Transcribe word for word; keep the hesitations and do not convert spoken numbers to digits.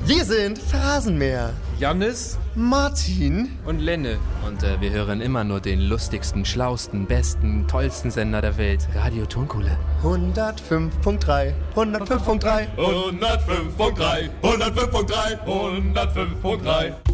Wir sind Phrasenmäher. Jannis, Martin und Lenne. Und äh, wir hören immer nur den lustigsten, schlausten, besten, tollsten Sender der Welt. Radio Tonkuhle. hundertfünf Punkt drei. hundertfünf Punkt drei. hundertfünf Punkt drei. hundertfünf Punkt drei. hundertfünf Punkt drei.